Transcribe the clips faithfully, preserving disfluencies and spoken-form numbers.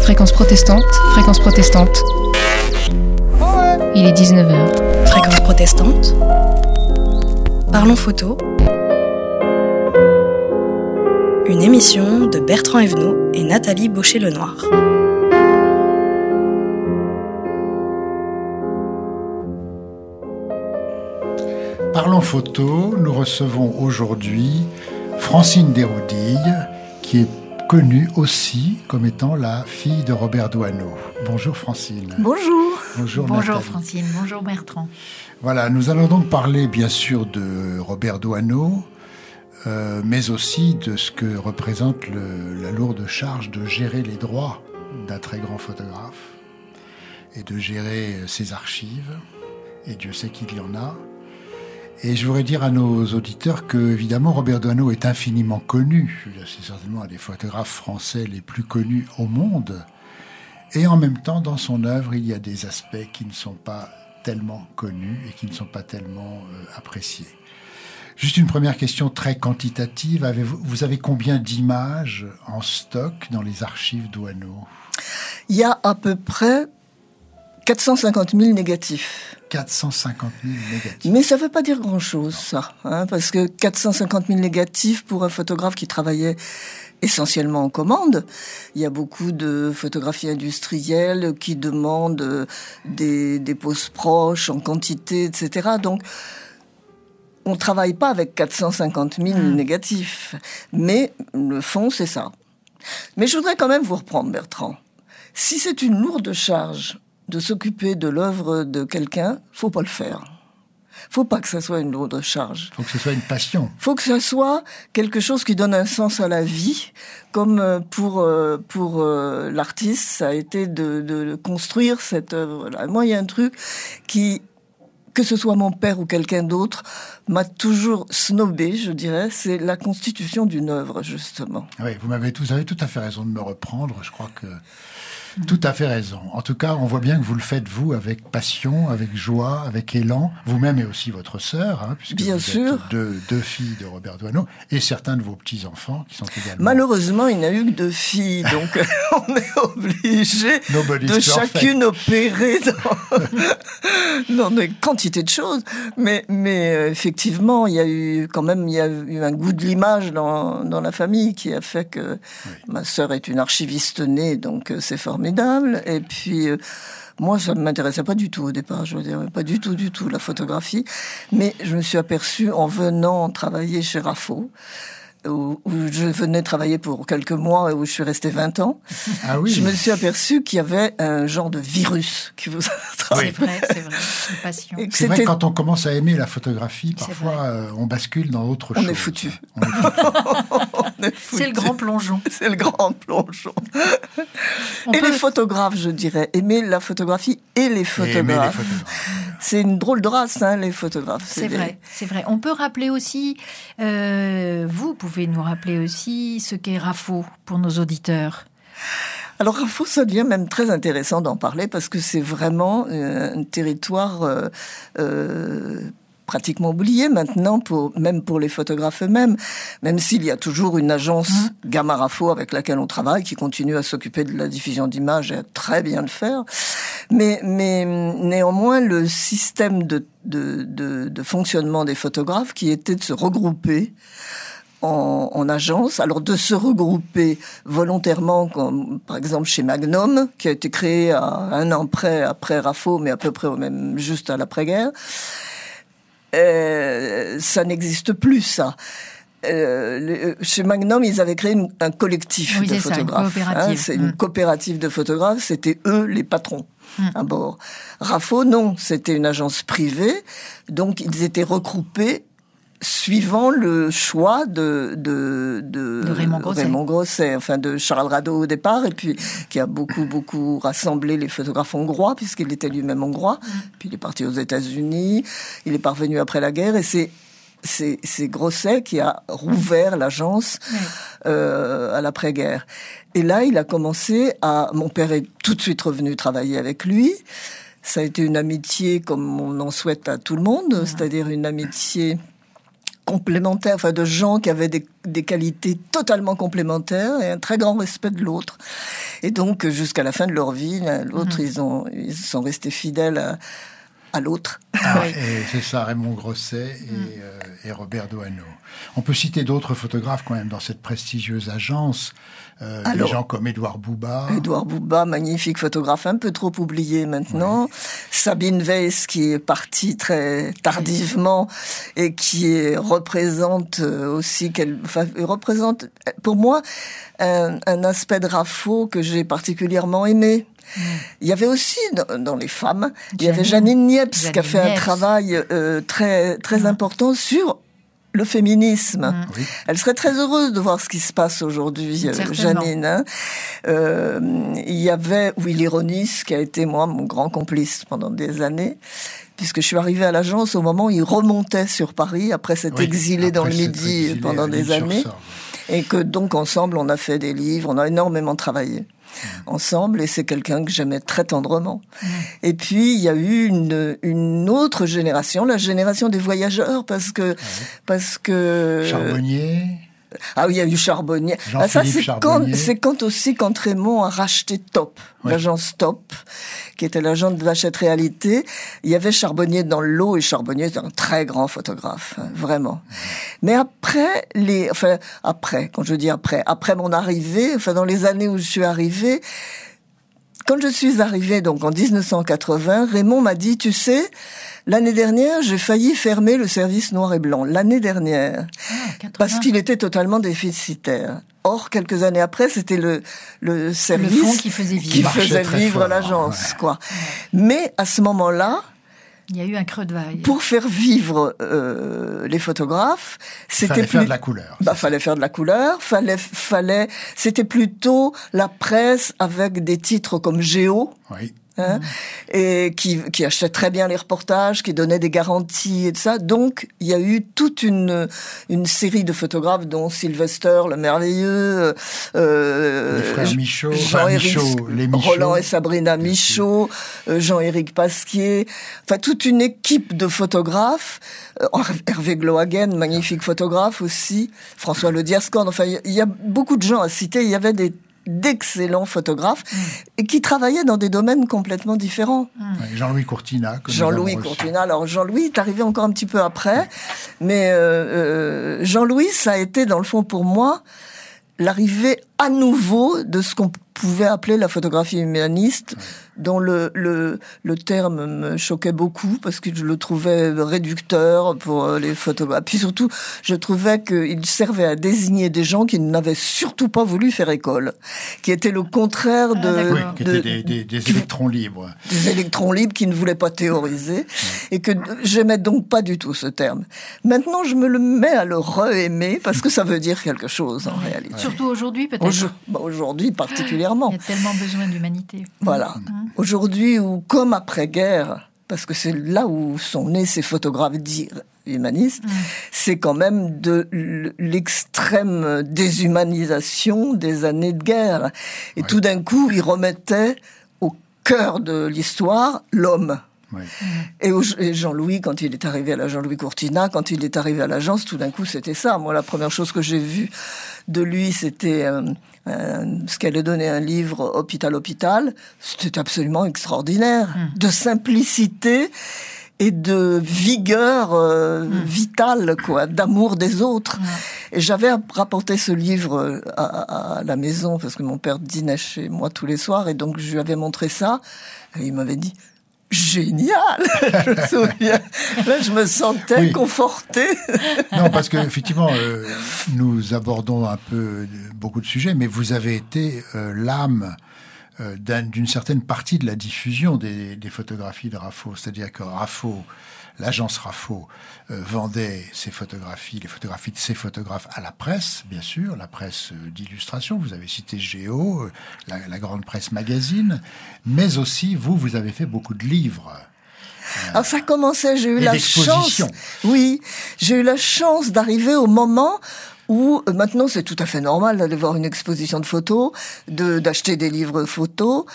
Fréquence protestante, fréquence protestante. Il est dix-neuf heures. Fréquence protestante. Parlons photo. Une émission de Bertrand Evenot et Nathalie Baucher-Lenoir. Parlons photo, nous recevons aujourd'hui Francine Desroudilles, qui est connue aussi comme étant la fille de Robert Doisneau. Bonjour Francine. Bonjour. Bonjour, Bonjour Nathalie. Francine, bonjour Bertrand. Voilà, nous allons donc parler bien sûr de Robert Doisneau, euh, mais aussi de ce que représente le, la lourde charge de gérer les droits d'un très grand photographe et de gérer ses archives, et Dieu sait qu'il y en a. Et je voudrais dire à nos auditeurs que, évidemment, Robert Doisneau est infiniment connu. C'est certainement un des photographes français les plus connus au monde. Et en même temps, dans son œuvre, il y a des aspects qui ne sont pas tellement connus et qui ne sont pas tellement euh, appréciés. Juste une première question très quantitative. Avez-vous, vous avez combien d'images en stock dans les archives Doisneau ? Il y a à peu près quatre cent cinquante mille négatifs. quatre cent cinquante mille négatifs. Mais ça ne veut pas dire grand-chose, ça. Hein, parce que quatre cent cinquante mille négatifs pour un photographe qui travaillait essentiellement en commande. Il y a beaucoup de photographies industrielles qui demandent des, des poses proches en quantité, et cetera. Donc, on ne travaille pas avec quatre cent cinquante mille mmh. négatifs. Mais le fond, c'est ça. Mais je voudrais quand même vous reprendre, Bertrand. Si c'est une lourde charge de s'occuper de l'œuvre de quelqu'un, faut pas le faire. Faut pas que ça soit une lourde charge. Faut que ce soit une passion. Faut que ça soit quelque chose qui donne un sens à la vie, comme pour pour l'artiste, ça a été de, de construire cette œuvre-là. Moi, il y a un truc qui, que ce soit mon père ou quelqu'un d'autre, m'a toujours snobé, je dirais, c'est la constitution d'une œuvre, justement. Oui, vous m'avez vous avez tout à fait raison de me reprendre. Je crois que tout à fait raison. En tout cas, on voit bien que vous le faites, vous, avec passion, avec joie, avec élan. Vous-même et aussi votre sœur, hein, puisque bien vous sûr. êtes deux, deux filles de Robert Doisneau, et certains de vos petits-enfants qui sont également... Malheureusement, il n'y a eu que deux filles, donc on est obligé de chacune opérer dans, dans des quantités de choses. Mais, mais euh, effectivement, il y a eu quand même il y a eu un goût de l'image dans, dans la famille qui a fait que oui. Ma sœur est une archiviste née, donc euh, c'est formidable. Et puis, euh, moi, ça ne m'intéressait pas du tout au départ, je veux dire, pas du tout, du tout, la photographie. Mais je me suis aperçue en venant travailler chez Raffaud, où, où je venais travailler pour quelques mois et où je suis restée vingt ans. Ah oui. Je me suis aperçue qu'il y avait un genre de virus qui vous attrape. Oui. C'est vrai, c'est vrai, une passion. Et c'est vrai que quand on commence à aimer la photographie, parfois euh, on bascule dans autre on chose. Est foutu. On est foutu. On est foutu. C'est le grand plongeon. C'est le grand plongeon. On et peut... les photographes, je dirais. Aimer la photographie et les photographes. Et aimer les photographes. C'est une drôle de race, hein, les photographes. C'est, c'est des... vrai, c'est vrai. On peut rappeler aussi, euh, vous pouvez nous rappeler aussi ce qu'est Raffaud pour nos auditeurs. Alors Raffaud, ça devient même très intéressant d'en parler parce que c'est vraiment un territoire euh, euh, pratiquement oublié maintenant, pour, même pour les photographes eux-mêmes, même s'il y a toujours une agence mmh. Gamma Raffaud avec laquelle on travaille, qui continue à s'occuper de la diffusion d'images et à très bien le faire. Mais, mais néanmoins, le système de, de, de, de fonctionnement des photographes qui était de se regrouper En, en agence, alors de se regrouper volontairement, comme par exemple chez Magnum, qui a été créé à un an près après Raffaud, mais à peu près même juste à l'après-guerre. Euh, ça n'existe plus, ça. Euh, le, chez Magnum, ils avaient créé une, un collectif oui, de c'est photographes. Ça, une coopérative. Hein, c'est mmh. une coopérative de photographes. C'était eux les patrons. Mmh. À bord. Raffaud, non, c'était une agence privée, donc ils étaient regroupés suivant le choix de, de, de, de Raymond Grosset. Raymond Grosset, enfin de Charles Rado au départ, et puis qui a beaucoup, beaucoup rassemblé les photographes hongrois, puisqu'il était lui-même hongrois. Mmh. Puis il est parti aux États-Unis, il est parvenu après la guerre, et c'est, c'est, c'est Grosset qui a rouvert l'agence mmh. euh, à l'après-guerre. Et là, il a commencé à... Mon père est tout de suite revenu travailler avec lui. Ça a été une amitié comme on en souhaite à tout le monde, mmh. c'est-à-dire une amitié complémentaires, enfin de gens qui avaient des, des qualités totalement complémentaires et un très grand respect de l'autre. Et donc, jusqu'à la fin de leur vie, l'un l'autre, Mmh. ils ont, ils sont restés fidèles à, à l'autre. Ah, Oui. et c'est ça, Raymond Grosset et, Mm. euh, et Robert Doisneau. On peut citer d'autres photographes quand même dans cette prestigieuse agence. Euh, Alors, des gens comme Édouard Bouba. Édouard Bouba, magnifique photographe, un peu trop oublié maintenant. Sabine Weiss, qui est partie très tardivement et qui est, représente aussi, qu'elle, enfin, représente, pour moi, un, un aspect de Raffo que j'ai particulièrement aimé. Mmh. Il y avait aussi dans, dans les femmes, il y avait Janine Niepce Janine qui a fait Niepce. un travail euh, très très mmh. important sur le féminisme. Mmh. Oui. Elle serait très heureuse de voir ce qui se passe aujourd'hui, euh, Janine. Hein. Euh, il y avait Willy Ronis, qui a été, moi, mon grand complice pendant des années, puisque je suis arrivée à l'agence au moment où il remontait sur Paris, après s'être oui, exilé après dans le s'être Midi exilé pendant des années. Et que donc, ensemble, on a fait des livres, on a énormément travaillé. Mmh. Ensemble, et c'est quelqu'un que j'aimais très tendrement. Mmh. Et puis il y a eu une une autre génération, la génération des voyageurs, parce que ah oui. parce que Charbonnier. Ah oui, il y a eu Charbonnier. Ah, ça, c'est quand, c'est quand aussi quand Raymond a racheté Top, oui. l'agence Top, qui était l'agence de Hachette Réalité. Il y avait Charbonnier dans le lot, et Charbonnier est un très grand photographe, hein, vraiment. Mmh. Mais après les, enfin après, quand je dis après, après mon arrivée, enfin dans les années où je suis arrivée, quand je suis arrivée donc en dix-neuf cent quatre-vingts, Raymond m'a dit, tu sais, l'année dernière, j'ai failli fermer le service noir et blanc. L'année dernière. Ah, parce qu'il était totalement déficitaire. Or, quelques années après, c'était le, le service le fond qui faisait vivre, qui faisait vivre l'agence, ouais. quoi. Mais, à ce moment-là, il y a eu un creux de vague. Pour faire vivre euh, les photographes, c'était fallait plus... faire de la couleur. Bah, fallait faire de la couleur. Fallait, fallait. C'était plutôt la presse avec des titres comme Géo. Oui. Hein, mmh. Et qui, qui achetait très bien les reportages, qui donnait des garanties et tout ça. Donc, il y a eu toute une, une série de photographes, dont Sylvester, le merveilleux, euh, les frères Michaud, Jean-Éric, Michaud, les Michaud, Roland et Sabrina Michaud, euh, Jean-Éric Pasquier, enfin, toute une équipe de photographes, euh, Hervé Glohagen, magnifique photographe aussi, François Le Diascord, enfin, il y, y a beaucoup de gens à citer, il y avait des d'excellents photographes mmh. et qui travaillaient dans des domaines complètement différents. Mmh. Jean-Louis Courtina. Jean-Louis Courtina. Alors Jean-Louis est arrivé encore un petit peu après, mais euh, euh, Jean-Louis, ça a été dans le fond pour moi l'arrivée à nouveau de ce qu'on pouvait appeler la photographie humaniste, dont le, le, le terme me choquait beaucoup parce que je le trouvais réducteur pour les photographes. Puis surtout, je trouvais qu'il servait à désigner des gens qui n'avaient surtout pas voulu faire école, qui étaient le contraire de... Ah, oui, qui de, étaient des, des, des électrons libres. Des électrons libres qui ne voulaient pas théoriser, ouais. et que j'aimais donc pas du tout ce terme. Maintenant, je me le mets à le re-aimer parce que ça veut dire quelque chose en ouais. réalité. Surtout aujourd'hui, peut-être. Aujourd'hui, bah aujourd'hui particulièrement. Il y a tellement besoin d'humanité. Voilà. Mmh. Aujourd'hui, ou comme après-guerre, parce que c'est là où sont nés ces photographes dits humanistes, mmh. c'est quand même de l'extrême déshumanisation des années de guerre. Et ouais. tout d'un coup, ils remettaient au cœur de l'histoire l'homme. Oui. Et, et Jean-Louis, quand il est arrivé à la Jean-Louis Courtina, quand il est arrivé à l'agence, tout d'un coup, c'était ça. Moi, la première chose que j'ai vue de lui, c'était euh, euh, ce qu'elle a donné un livre Hôpital Hôpital. C'était absolument extraordinaire, mmh. de simplicité et de vigueur euh, mmh. vitale, quoi, d'amour des autres. Mmh. Et j'avais rapporté ce livre à, à la maison parce que mon père dînait chez moi tous les soirs, et donc je lui avais montré ça. Et il m'avait dit: génial, je me souviens. Là, je me sentais oui. confortée. Non, parce que effectivement, euh, nous abordons un peu beaucoup de sujets, mais vous avez été euh, l'âme euh, d'un, d'une certaine partie de la diffusion des, des photographies de Raffo. C'est-à-dire que Raffo, l'agence Raffo, euh, vendait ses photographies, les photographies de ses photographes à la presse, bien sûr, la presse d'illustration. Vous avez cité Géo, euh, la, la grande presse magazine, mais aussi vous, vous avez fait beaucoup de livres. Euh, Alors ça commençait, j'ai eu la chance. Oui, j'ai eu la chance d'arriver au moment où euh, maintenant c'est tout à fait normal d'aller voir une exposition de photos, de d'acheter des livres photos.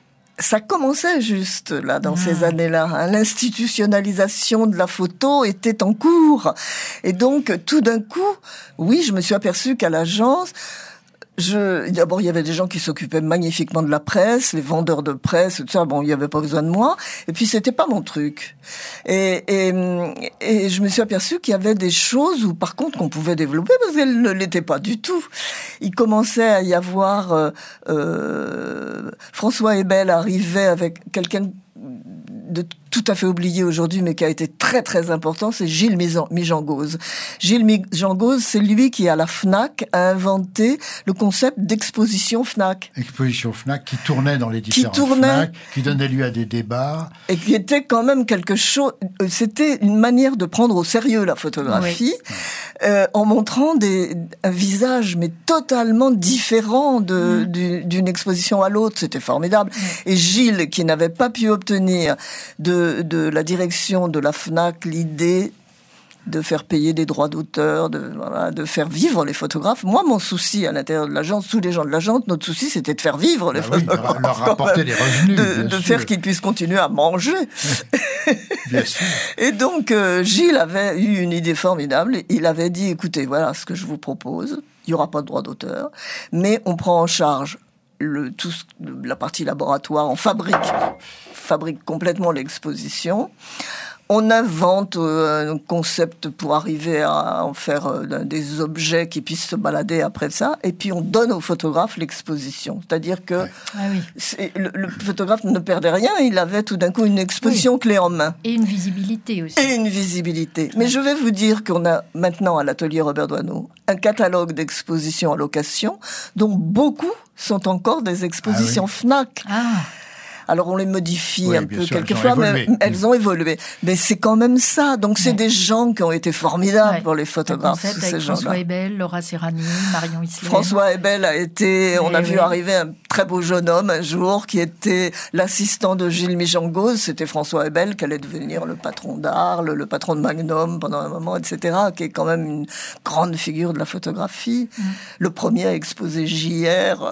Ça commençait juste là dans mmh. ces années-là. Hein. L'institutionnalisation de la photo était en cours, et donc tout d'un coup, oui, je me suis aperçue qu'à l'agence, Je, d'abord, il y avait des gens qui s'occupaient magnifiquement de la presse, les vendeurs de presse, tout ça. Bon, il n'y avait pas besoin de moi. Et puis, c'était pas mon truc. Et, et, et je me suis aperçue qu'il y avait des choses où, par contre, qu'on pouvait développer parce qu'elles ne l'étaient pas du tout. Il commençait à y avoir euh, euh, François Ebel arrivait avec quelqu'un de tout à fait oublié aujourd'hui, mais qui a été très très important, c'est Gilles Mijangose. Gilles Mijangose, c'est lui qui, à la Fnac, a inventé le concept d'exposition Fnac. Exposition Fnac qui tournait dans les différentes qui tournait, Fnac, qui donnait lieu à des débats. Et qui était quand même quelque chose... C'était une manière de prendre au sérieux la photographie, oui. euh, en montrant des, un visage, mais totalement différent de, mmh. du, d'une exposition à l'autre. C'était formidable. Mmh. Et Gilles, qui n'avait pas pu obtenir de De, de la direction de la Fnac l'idée de faire payer des droits d'auteur, de, voilà, de faire vivre les photographes. Moi, mon souci à l'intérieur de l'agence, tous les gens de l'agence, notre souci, c'était de faire vivre les ah photographes. Oui, leur rapporter des revenus, De, bien de sûr. faire qu'ils puissent continuer à manger. Bien sûr. Et donc, euh, Gilles avait eu une idée formidable. Il avait dit, écoutez, voilà ce que je vous propose. Il n'y aura pas de droit d'auteur, mais on prend en charge le, tout, la partie laboratoire, on fabrique, fabrique complètement l'exposition. On invente euh, un concept pour arriver à en faire euh, des objets qui puissent se balader après ça. Et puis on donne au photographe l'exposition. C'est-à-dire que ouais. ah oui. c'est, le, le photographe ne perdait rien. Il avait tout d'un coup une exposition oui. clé en main. Et une visibilité aussi. Et une visibilité. Mais ouais. je vais vous dire qu'on a maintenant à l'atelier Robert Doisneau un catalogue d'expositions à location dont beaucoup sont encore des expositions ah oui. Fnac. Ah. Alors on les modifie oui, un peu sûr, quelquefois, mais elles ont évolué. Mais c'est quand même ça. Donc c'est ouais. des gens qui ont été formidables ouais. pour les photographes. Avec ces François gens-là. Ebel, Laura Serrani, Marion Isler. François Ebel a été, on et a oui. vu arriver un très beau jeune homme un jour qui était l'assistant de Gilles Mijangose. C'était François Ebel qui allait devenir le patron d'Arles, le patron de Magnum pendant un moment, et cetera. Qui est quand même une grande figure de la photographie. Mm. Le premier à exposer J R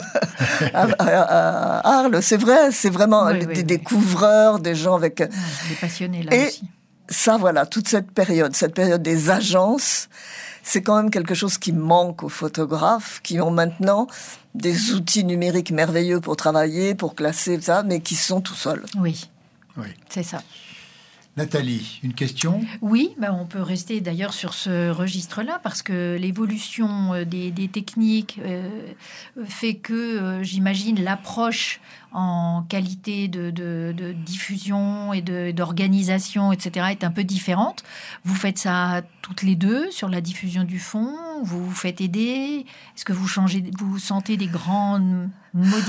à, à, à Arles. C'est vrai, c'est vraiment oui, des oui, découvreurs, oui. des gens avec... Ah, des passionnés là et aussi. Ça, voilà, toute cette période, cette période des agences, c'est quand même quelque chose qui manque aux photographes, qui ont maintenant des outils numériques merveilleux pour travailler, pour classer, ça, mais qui sont tout seuls. Oui, oui. c'est ça. Nathalie, une question ? Oui, bah on peut rester d'ailleurs sur ce registre-là parce que l'évolution des, des techniques euh, fait que, euh, j'imagine, l'approche en qualité de, de, de diffusion et de, d'organisation, et cetera, est un peu différente. Vous faites ça toutes les deux sur la diffusion du fond. Vous vous faites aider. Est-ce que vous changez, vous sentez des grandes modifications ?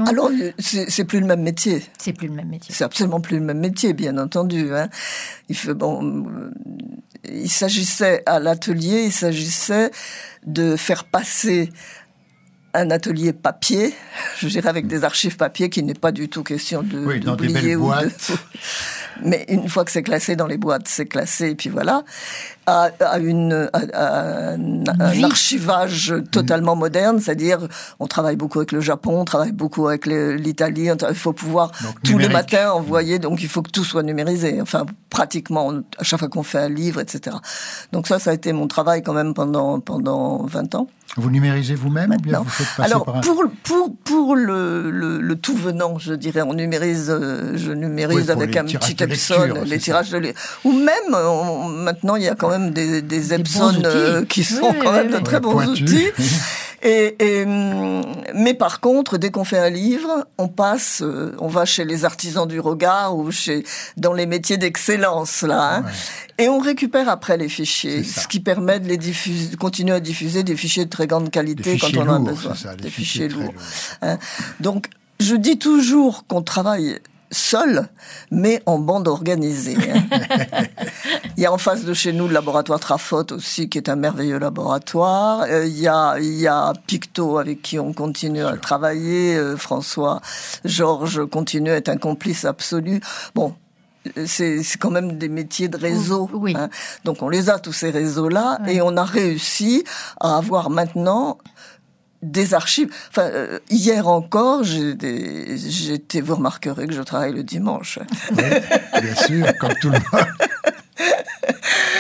Alors, c'est, c'est plus le même métier. C'est plus le même métier. C'est absolument plus le même métier, bien entendu. Hein. Il fait bon. Il s'agissait à l'atelier, il s'agissait de faire passer un atelier papier, je dirais avec des archives papier, qui n'est pas du tout question de oui, dans d'oublier des belles ou boîtes. de... Mais une fois que c'est classé dans les boîtes, c'est classé, et puis voilà, à, à, une, à, à un, un archivage totalement mmh. moderne, c'est-à-dire on travaille beaucoup avec le Japon, on travaille beaucoup avec les, l'Italie, il faut pouvoir donc, tous numérique. les matins envoyer, donc il faut que tout soit numérisé, enfin pratiquement, à chaque fois qu'on fait un livre, et cetera. Donc ça, ça a été mon travail quand même pendant, pendant vingt ans. Vous numérisez vous-même ou bien vous faites passer Alors, par un... pour, pour, pour le, le, le tout venant, je dirais, on numérise, je numérise oui, avec un petit Epson, lecture, les tirages ça. de lecture. Ou même, on, maintenant, il y a quand même des, des, des Epson euh, qui sont oui, quand oui, même oui, de très bons pointus. outils. Et, et, mais par contre, dès qu'on fait un livre, on passe, on va chez les artisans du regard ou chez, dans les métiers d'excellence, là, hein, ouais. et on récupère après les fichiers, ce qui permet de les diffuser, de continuer à diffuser des fichiers de très grande qualité quand on en a besoin. Ça, des fichiers, fichiers lourds. lourds. Hein. Donc, je dis toujours qu'on travaille seul, mais en bande organisée. Hein. Il y a en face de chez nous le laboratoire Trafot aussi, qui est un merveilleux laboratoire. Euh, il y a, il y a Picto avec qui on continue Sûr. à travailler. Euh, François Georges continue à être un complice absolu. Bon. C'est, c'est quand même des métiers de réseau. Oui. Hein. Donc on les a, tous ces réseaux-là, oui. et on a réussi à avoir maintenant des archives. Enfin, euh, hier encore, j'ai des, j'étais, vous remarquerez que je travaille le dimanche. Oui, bien sûr, comme tout le monde. Et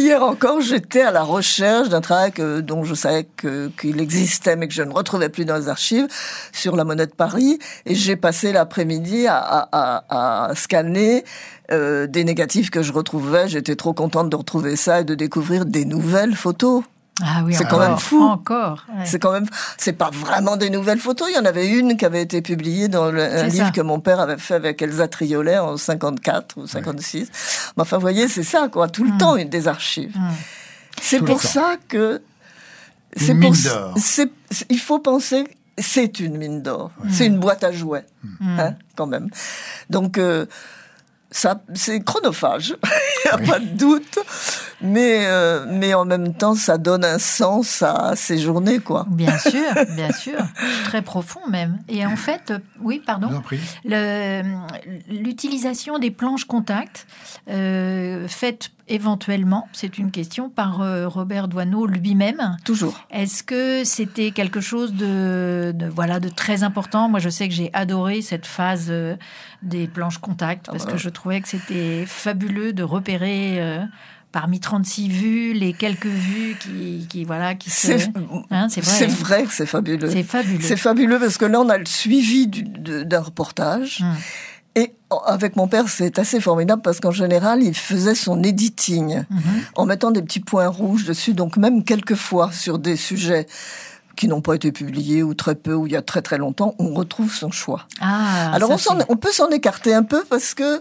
hier encore, j'étais à la recherche d'un travail que, dont je savais que, qu'il existait, mais que je ne retrouvais plus dans les archives, sur la Monnaie de Paris. Et j'ai passé l'après-midi à, à, à, à scanner euh, des négatifs que je retrouvais. J'étais trop contente de retrouver ça et de découvrir des nouvelles photos. Ah oui, c'est encore, quand même fou. Encore. Ouais. C'est quand même, c'est pas vraiment des nouvelles photos. Il y en avait une qui avait été publiée dans le, un livre que mon père avait fait avec Elsa Triolet en cinquante-quatre ou cinquante-six. Oui. Mais enfin, vous voyez, c'est ça, quoi. Tout le mmh. temps, des archives. Mmh. C'est Tout pour ça que, c'est une pour, mine d'or. C'est, c'est, il faut penser, c'est une mine d'or. Mmh. C'est une boîte à jouets, mmh. hein, quand même. Donc, euh, ça, c'est chronophage, il n'y a oui. pas de doute, mais, euh, mais en même temps, ça donne un sens à ces journées, quoi. Bien sûr, bien sûr, très profond même. Et en fait, oui, pardon, le, l'utilisation des planches contact, euh, faites éventuellement, c'est une question, par euh, Robert Doisneau lui-même. Toujours. Est-ce que c'était quelque chose de, de, voilà, de très important ? Moi, je sais que j'ai adoré cette phase euh, des planches contact, parce ah bah. que je trouvais que c'était fabuleux de repérer... Euh, parmi trente-six vues, les quelques vues qui, qui voilà, qui se... C'est, hein, c'est, vrai, c'est vrai que c'est fabuleux. C'est fabuleux. C'est fabuleux parce que là, on a le suivi du, de, d'un reportage. Hum. Et avec mon père, c'est assez formidable parce qu'en général, il faisait son editing mm-hmm. en mettant des petits points rouges dessus. Donc même quelquefois sur des sujets qui n'ont pas été publiés ou très peu, ou il y a très très longtemps, on retrouve son choix. Ah, Alors on, s'en, c'est... on peut s'en écarter un peu parce que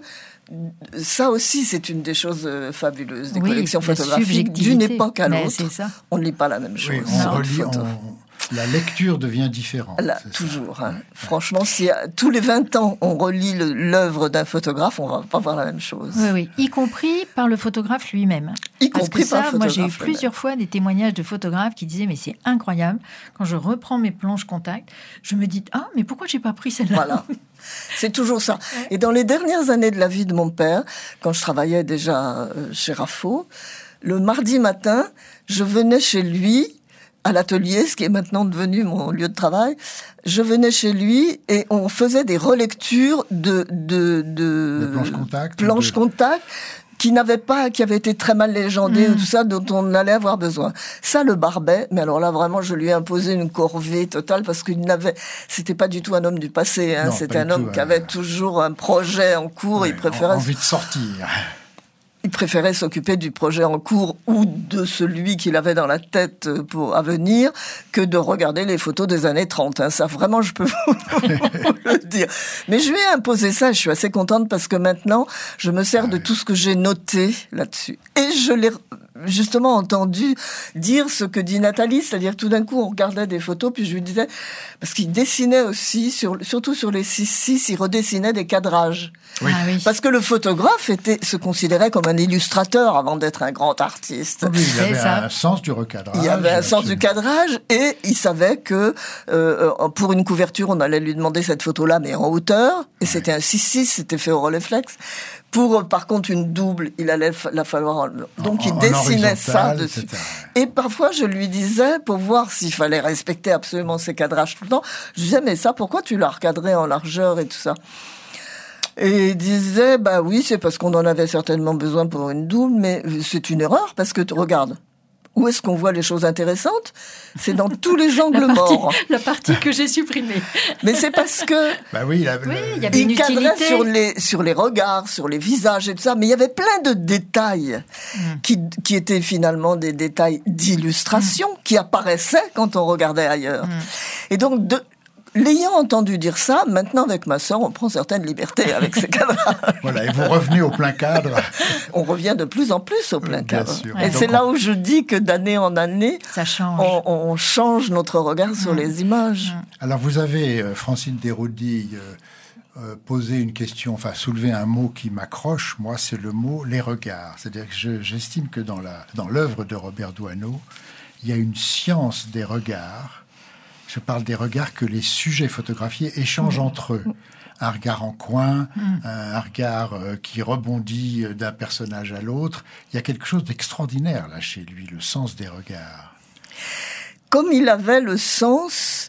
ça aussi, c'est une des choses fabuleuses des oui, collections photographiques d'une époque à l'autre. C'est ça. On ne lit pas la même chose. Oui, on relit, on... la lecture devient différente. Là, toujours. Hein. Franchement, si à, tous les vingt ans, on relit le, l'œuvre d'un photographe, on ne va pas voir la même chose. Oui, oui. Y compris par le photographe lui-même. Y Parce compris que ça, par le photographe moi, j'ai eu plusieurs fois des témoignages de photographes qui disaient « Mais c'est incroyable, quand je reprends mes planches contact, je me dis « Ah, mais pourquoi je n'ai pas pris celle-là ?» Voilà. C'est toujours ça. Et dans les dernières années de la vie de mon père, quand je travaillais déjà chez Raffaud, le mardi matin, je venais chez lui, à l'atelier, ce qui est maintenant devenu mon lieu de travail, je venais chez lui et on faisait des relectures de... de, de, de planches contact. Planches de... contact qui n'avaient pas, qui avaient été très mal légendées, mmh. tout ça, dont on allait avoir besoin. Ça, le Barbet, mais alors là, vraiment, je lui ai imposé une corvée totale parce qu'il n'avait, c'était pas du tout un homme du passé, hein. Non, c'était un homme tout, qui euh... avait toujours un projet en cours, ouais, il préférait... envie de sortir. Il préférait s'occuper du projet en cours ou de celui qu'il avait dans la tête pour à venir que de regarder les photos des années trente. Hein. Ça, vraiment, je peux vous le dire. Mais je lui ai imposé ça. Je suis assez contente parce que maintenant, je me sers de tout ce que j'ai noté là-dessus. Et je l'ai justement entendu dire ce que dit Nathalie, c'est-à-dire tout d'un coup, on regardait des photos, puis je lui disais, parce qu'il dessinait aussi, sur, surtout sur les six six, il redessinait des cadrages. Oui. Ah oui. Parce que le photographe était, se considérait comme un illustrateur avant d'être un grand artiste. Oui, il avait ça. un sens du recadrage. Il avait un sens du cadrage et il savait que euh, pour une couverture, on allait lui demander cette photo-là, mais en hauteur. Et ouais. C'était un six six, c'était fait au Rolleiflex. Pour, par contre, une double, il allait la falloir... En... Donc, en, il dessinait ça dessus. et cetera. Et parfois, je lui disais, pour voir s'il fallait respecter absolument ses cadrages tout le temps, je disais, mais ça, pourquoi tu l'as recadré en largeur et tout ça ? Et il disait, bah oui, c'est parce qu'on en avait certainement besoin pour une double, mais c'est une erreur, parce que, regarde, où est-ce qu'on voit les choses intéressantes ? C'est dans tous les angles la partie, morts. La partie que j'ai supprimée. Mais c'est parce que... Bah oui, la, oui le, il y avait une il cadrait utilité. sur les, sur les regards, sur les visages et tout ça, mais il y avait plein de détails mmh. qui, qui étaient finalement des détails d'illustration mmh. qui apparaissaient quand on regardait ailleurs. Mmh. Et donc, de... L'ayant entendu dire ça, maintenant avec ma sœur, on prend certaines libertés avec ces cadrages. Voilà, et vous revenez au plein cadre. On revient de plus en plus au plein cadre. Sûr. Et, et c'est on... là où je dis que d'année en année, ça change. On, on change notre regard mmh. sur les images. Mmh. Alors vous avez, euh, Francine Desrodilles, euh, euh, posé une question, enfin soulevé un mot qui m'accroche, moi, c'est le mot « les regards ». C'est-à-dire que je, j'estime que dans, la, dans l'œuvre de Robert Doisneau, il y a une science des regards. Je parle des regards que les sujets photographiés échangent mmh. entre eux. Un regard en coin, mmh. un regard euh, qui rebondit d'un personnage à l'autre. Il y a quelque chose d'extraordinaire là chez lui, le sens des regards. Comme il avait le sens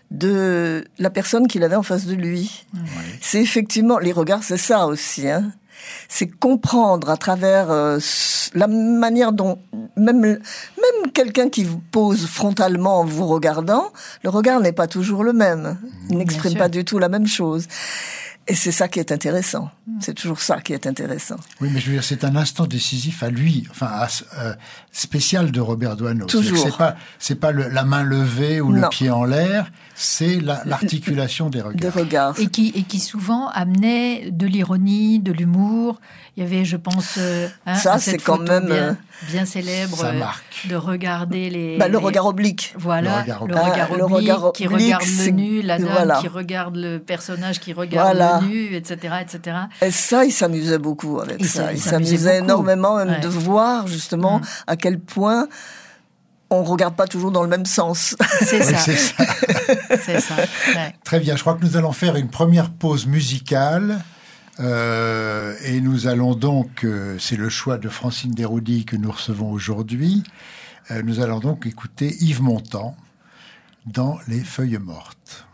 de la personne qu'il avait en face de lui. Mmh. Oui. C'est effectivement, les regards, c'est ça aussi, hein. c'est comprendre à travers euh, la manière dont même même quelqu'un qui vous pose frontalement en vous regardant, le regard n'est pas toujours le même. Il n'exprime pas du tout la même chose. Et c'est ça qui est intéressant. C'est toujours ça qui est intéressant. Oui, mais je veux dire, c'est un instant décisif à lui, enfin, à, euh, spécial de Robert Doisneau. Toujours. C'est pas, c'est pas le, la main levée ou non. le pied en l'air, c'est la, l'articulation des regards. Des regards. Et qui, et qui souvent amenait de l'ironie, de l'humour. Il y avait, je pense, euh, hein, ça, cette c'est quand photo même bien, bien célèbre ça euh, marque. de regarder les... Bah, le les... regard oblique. Voilà, le regard le oblique, regard ah, le oblique, regard qui oblique, regarde c'est... le nu, la dame voilà. qui regarde le personnage qui regarde voilà. le nu, et cetera, et cetera. Et ça, il s'amusait beaucoup avec Et ça. ça, Il il s'amusait s'amusait beaucoup. énormément même Ouais. de voir justement Mm. à quel point on regarde pas toujours dans le même sens. C'est Oui, ça, c'est ça. c'est ça. Ouais. Très bien, je crois que nous allons faire une première pause musicale. Euh, et nous allons donc, euh, c'est le choix de Francine Desroudy que nous recevons aujourd'hui, euh, nous allons donc écouter Yves Montand dans Les Feuilles mortes.